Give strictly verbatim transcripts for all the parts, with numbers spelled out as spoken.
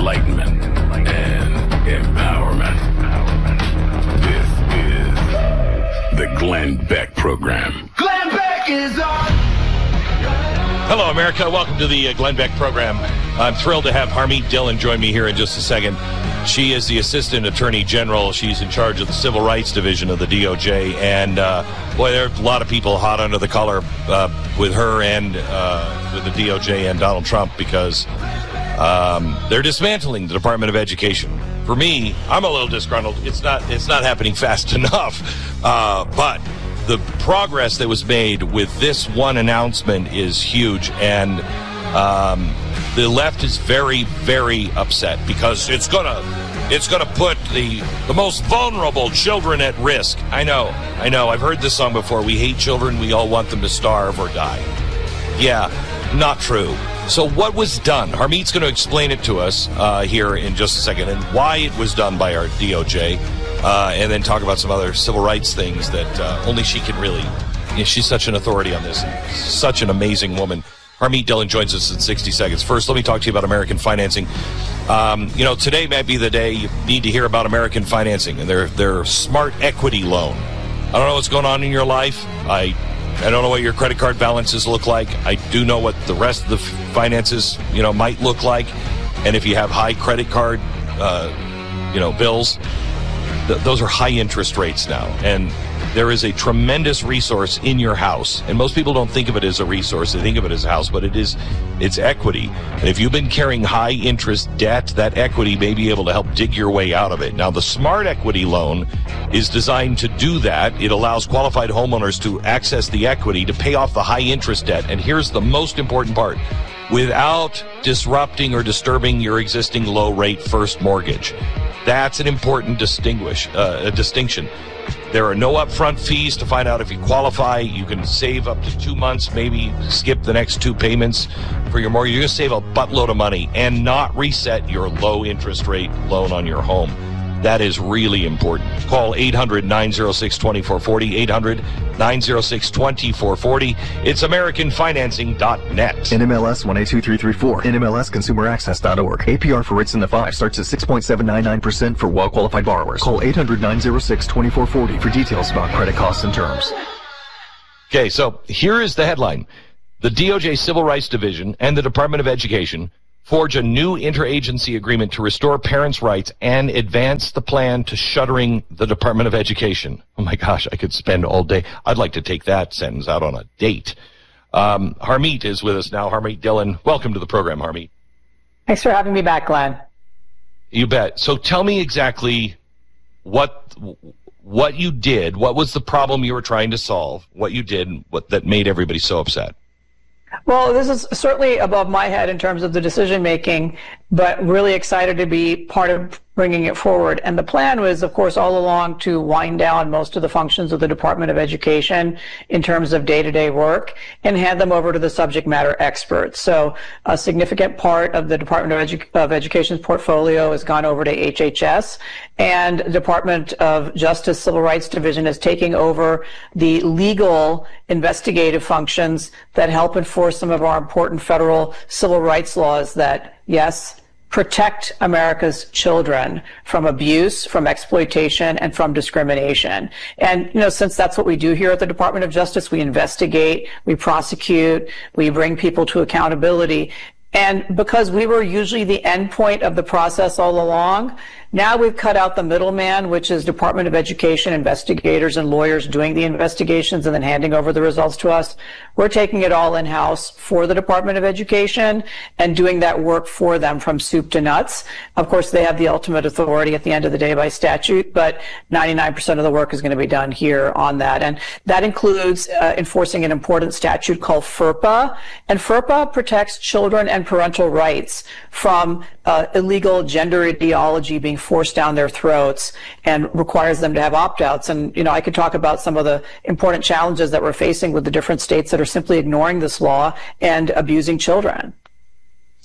enlightenment, and empowerment. This is the Glenn Beck Program. Glenn Beck is on! Hello, America. Welcome to the uh, Glenn Beck Program. I'm thrilled to have Harmeet Dillon join me here in just a second. She is the Assistant Attorney General. She's in charge of the Civil Rights Division of the D O J. And, uh, boy, there are a lot of people hot under the collar uh, with her and uh, with the D O J and Donald Trump because um, they're dismantling the Department of Education. For me, I'm a little disgruntled. It's not, it's not happening fast enough. Uh, but the progress that was made with this one announcement is huge. And um, the left is very, very upset because it's gonna, it's gonna put the the most vulnerable children at risk. I know, I know. I've heard this song before. We hate children. We all want them to starve or die. Yeah, not true. So what was done? Harmeet's going to explain it to us uh, here in just a second, and why it was done by our D O J, uh, and then talk about some other civil rights things that uh, only she can really. You know, she's such an authority on this, and such an amazing woman. Harmeet Dillon joins us in sixty seconds. First, let me talk to you about American financing. Um, you know, today might be the day you need to hear about American financing and their their smart equity loan. I don't know what's going on in your life. I I don't know what your credit card balances look like. I do know what the rest of the finances, you know, might look like. And if you have high credit card, uh, you know, bills, th- those are high interest rates now. And there is a tremendous resource in your house. And most people don't think of it as a resource. They think of it as a house, but it is, it's equity. And if you've been carrying high interest debt, that equity may be able to help dig your way out of it. Now, the Smart Equity Loan is designed to do that. It allows qualified homeowners to access the equity to pay off the high interest debt. And here's the most important part: without disrupting or disturbing your existing low rate first mortgage. That's an important distinguish, uh, a distinction. There are no upfront fees to find out if you qualify. You can save up to two months, maybe skip the next two payments for your mortgage. You're going to save a buttload of money and not reset your low interest rate loan on your home. That is really important. Call eight hundred, nine oh six, two four four oh, eight hundred, nine oh six, two four four oh. It's American Financing dot net. N M L S one eight two three three four. N M L S consumer access dot org. A P R for rates in the five starts at six point seven nine nine percent for well-qualified borrowers. Call eight hundred, nine oh six, two four four oh for details about credit costs and terms. Okay, so here is the headline. The D O J Civil Rights Division and the Department of Education forge a new interagency agreement to restore parents' rights and advance the plan to shuttering the Department of Education. Oh my gosh, I could spend all day. I'd like to take that sentence out on a date. Um, Harmeet is with us now. Harmeet Dillon, welcome to the program, Harmeet. Thanks for having me back, Glenn. You bet. So tell me exactly what what you did. What was the problem you were trying to solve? What you did, what that made everybody so upset? Well, this is certainly above my head in terms of the decision making, but really excited to be part of bringing it forward. And the plan was, of course, all along to wind down most of the functions of the Department of Education in terms of day-to-day work and hand them over to the subject matter experts. So a significant part of the Department of, Edu- of Education's portfolio has gone over to H H S, and the Department of Justice Civil Rights Division is taking over the legal investigative functions that help enforce some of our important federal civil rights laws that, yes, protect America's children from abuse, from exploitation, and from discrimination. And, you know, since that's what we do here at the Department of Justice, we investigate, we prosecute, we bring people to accountability. And because we were usually the end point of the process all along, now we've cut out the middleman, which is Department of Education investigators and lawyers doing the investigations and then handing over the results to us. We're taking it all in-house for the Department of Education and doing that work for them from soup to nuts. Of course, they have the ultimate authority at the end of the day by statute, but ninety-nine percent of the work is going to be done here on that. And that includes uh, enforcing an important statute called FERPA. And FERPA protects children and parental rights from uh, illegal gender ideology being forced down their throats and requires them to have opt-outs. And, you know, I could talk about some of the important challenges that we're facing with the different states that are simply ignoring this law and abusing children.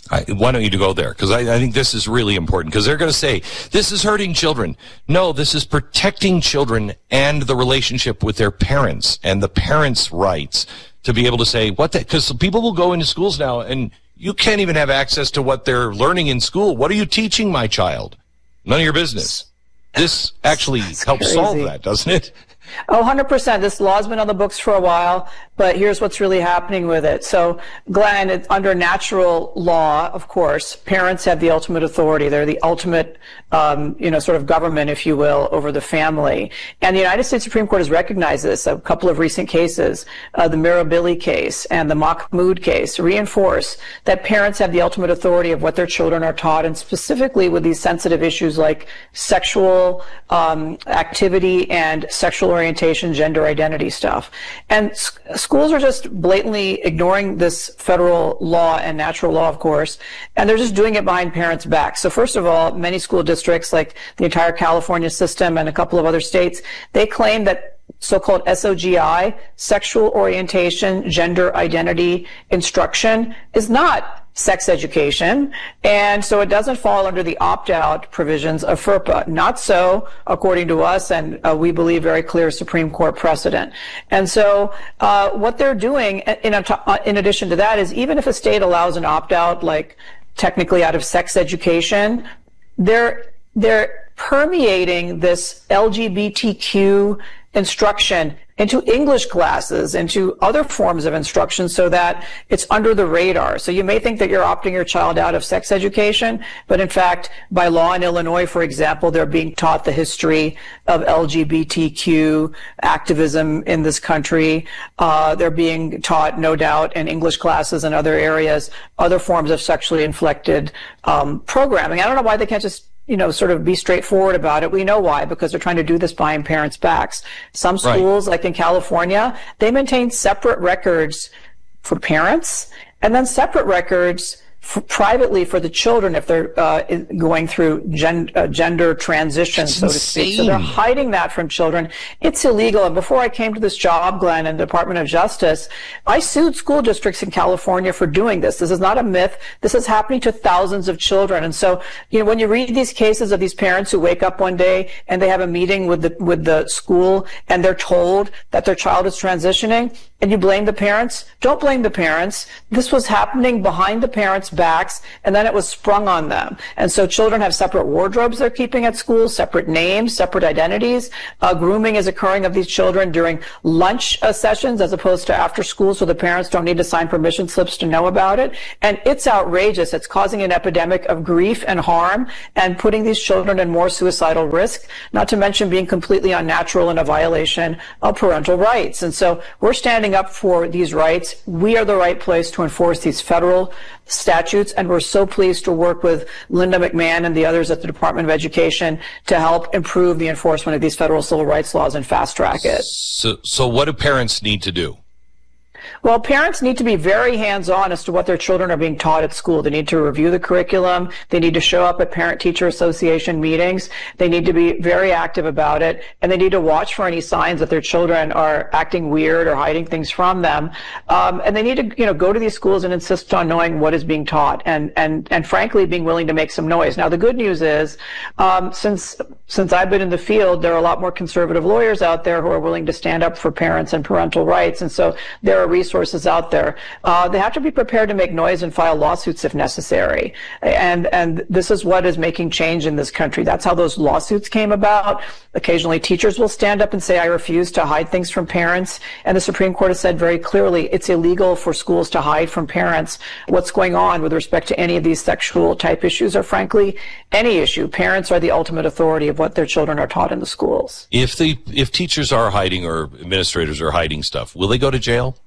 I, why don't you go there? Because I, I think this is really important, because they're going to say, this is hurting children. No, this is protecting children and the relationship with their parents and the parents' rights to be able to say what that, because people will go into schools now and you can't even have access to what they're learning in school. What are you teaching my child? None of your business. This actually That's helps crazy. solve that, doesn't it? Oh, one hundred percent. This law's been on the books for a while, but here's what's really happening with it. So, Glenn, it's under natural law, of course, parents have the ultimate authority. They're the ultimate, um, you know, sort of government, if you will, over the family. And the United States Supreme Court has recognized this. A couple of recent cases, uh, the Mirabili case and the Mahmoud case, reinforce that parents have the ultimate authority of what their children are taught, and specifically with these sensitive issues like sexual um, activity and sexual orientation, gender identity stuff. And s- schools are just blatantly ignoring this federal law and natural law, of course, and they're just doing it behind parents' backs. So first of all, many school districts, like the entire California system and a couple of other states, they claim that so-called S O G I, sexual orientation, gender identity instruction, is not sex education, and so it doesn't fall under the opt-out provisions of FERPA. Not so, according to us, and uh, we believe very clear Supreme Court precedent. And so uh, what they're doing, in, a, in addition to that, is even if a state allows an opt-out, like technically out of sex education, they're they're permeating this L G B T Q instruction into English classes, into other forms of instruction, so that it's under the radar. So you may think that you're opting your child out of sex education, but in fact, by law in Illinois, for example, they're being taught the history of L G B T Q activism in this country. Uh, they're being taught, no doubt, in English classes and other areas, other forms of sexually inflected um, programming. I don't know why they can't just you know, sort of be straightforward about it. We know why, because they're trying to do this behind parents' backs. Some schools, right, like in California, they maintain separate records for parents and then separate records for privately for the children if they're uh, going through gen uh, gender transition, That's so to insane. speak. So they're hiding that from children. It's illegal. And before I came to this job, Glenn, in the Department of Justice, I sued school districts in California for doing this. This is not a myth. This is happening to thousands of children. And so, you know, when you read these cases of these parents who wake up one day and they have a meeting with the with the school and they're told that their child is transitioning, and you blame the parents, don't blame the parents. This was happening behind the parents' backs, and then it was sprung on them. And so children have separate wardrobes they're keeping at school, separate names, separate identities. Uh, grooming is occurring of these children during lunch uh, sessions as opposed to after school, so the parents don't need to sign permission slips to know about it. And it's outrageous. It's causing an epidemic of grief and harm and putting these children in more suicidal risk, not to mention being completely unnatural and a violation of parental rights. And so we're standing up for these rights. We are the right place to enforce these federal statutes, and we're so pleased to work with Linda McMahon and the others at the Department of Education to help improve the enforcement of these federal civil rights laws and fast track it. So, so what do parents need to do? Well, parents need to be very hands-on as to what their children are being taught at school. They need to review the curriculum. They need to show up at parent-teacher association meetings. They need to be very active about it, and they need to watch for any signs that their children are acting weird or hiding things from them. Um, and they need to, you know, go to these schools and insist on knowing what is being taught, and and and frankly, being willing to make some noise. Now, the good news is, um, since since I've been in the field, there are a lot more conservative lawyers out there who are willing to stand up for parents and parental rights, and so there are resources out there. Uh, they have to be prepared to make noise and file lawsuits if necessary. And and this is what is making change in this country. That's how those lawsuits came about. Occasionally teachers will stand up and say, I refuse to hide things from parents. And the Supreme Court has said very clearly it's illegal for schools to hide from parents what's going on with respect to any of these sexual type issues, or frankly, any issue. Parents are the ultimate authority of what their children are taught in the schools. If the if teachers are hiding or administrators are hiding stuff, will they go to jail?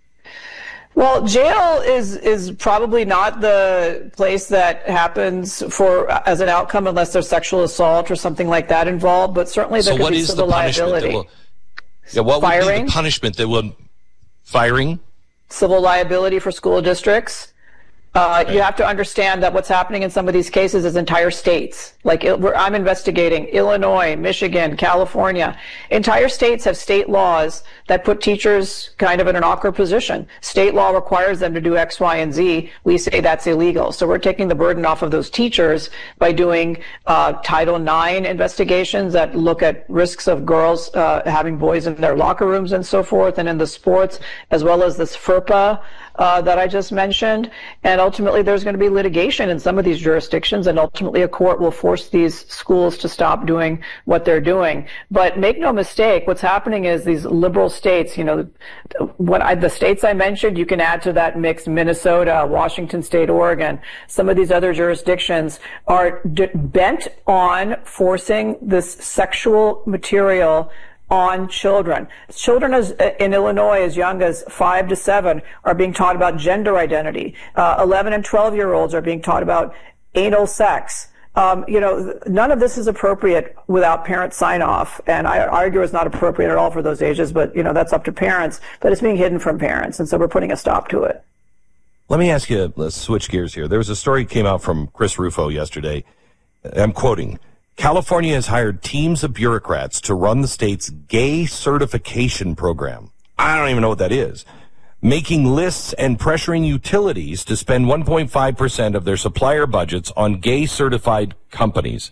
Well, jail is is probably not the place that happens for as an outcome unless there's sexual assault or something like that involved. But certainly there so could what be is civil the punishment liability. That will, yeah, what Firing, would be the punishment that will firing? Civil liability for school districts. Uh, you have to understand that what's happening in some of these cases is entire states. Like it, we're, I'm investigating Illinois, Michigan, California. Entire states have state laws that put teachers kind of in an awkward position. State law requires them to do X, Y, and Z. We say that's illegal. So we're taking the burden off of those teachers by doing uh, Title nine investigations that look at risks of girls uh, having boys in their locker rooms and so forth, and in the sports, as well as this FERPA Uh, that I just mentioned. And ultimately there's going to be litigation in some of these jurisdictions, and ultimately a court will force these schools to stop doing what they're doing. But make no mistake, what's happening is these liberal states, you know, what I, the states I mentioned, you can add to that mix Minnesota, Washington State, Oregon. Some of these other jurisdictions are d- bent on forcing this sexual material on children. Children as, in Illinois as young as five to seven are being taught about gender identity. Uh, eleven and twelve year olds are being taught about anal sex. Um, you know, none of this is appropriate without parent sign off. And I argue it's not appropriate at all for those ages, but you know, that's up to parents, but it's being hidden from parents. And so we're putting a stop to it. Let me ask you, let's switch gears here. There was a story that came out from Chris Rufo yesterday. I'm quoting, California has hired teams of bureaucrats to run the state's gay certification program. I don't even know what that is. Making lists and pressuring utilities to spend one point five percent of their supplier budgets on gay certified companies.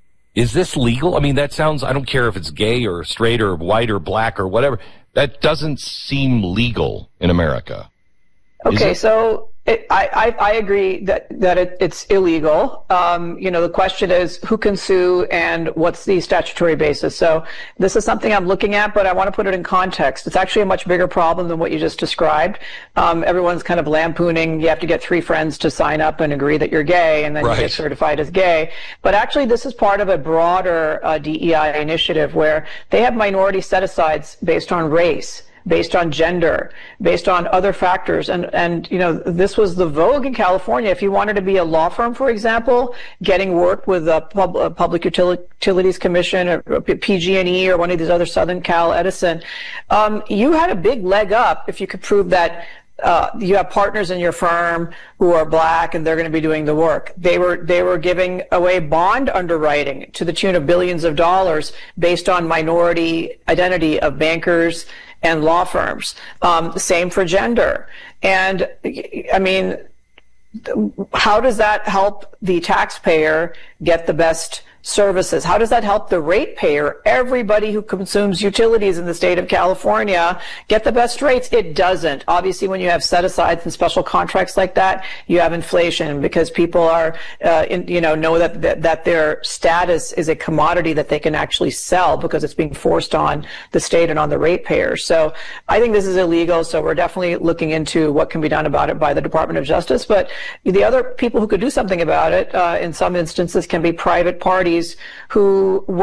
Is this legal? I mean, that sounds, I don't care if it's gay or straight or white or black or whatever. That doesn't seem legal in America. Okay, so it, I, I, I agree that, that it, it's illegal. Um, you know, the question is who can sue and what's the statutory basis. So this is something I'm looking at, but I want to put it in context. It's actually a much bigger problem than what you just described. Um, everyone's kind of lampooning. You have to get three friends to sign up and agree that you're gay, and then right. you get certified as gay. But actually, this is part of a broader uh, D E I initiative where they have minority set-asides based on race, based on gender, based on other factors. And, and, you know, this was the vogue in California. If you wanted to be a law firm, for example, getting work with a, pub, a Public Utilities Commission or P G and E or one of these other Southern Cal Edison, um, you had a big leg up if you could prove that Uh, you have partners in your firm who are black and they're going to be doing the work. They were they were giving away bond underwriting to the tune of billions of dollars based on minority identity of bankers and law firms. Um, same for gender. And I mean, how does that help the taxpayer get the best services? How does that help the ratepayer, everybody who consumes utilities in the state of California, get the best rates? It doesn't. Obviously, when you have set-asides and special contracts like that, you have inflation because people are, uh, in, you know, know that, that that their status is a commodity that they can actually sell because it's being forced on the state and on the ratepayers. So I think this is illegal. So we're definitely looking into what can be done about it by the Department of Justice. But the other people who could do something about it, uh, in some instances, can be private parties who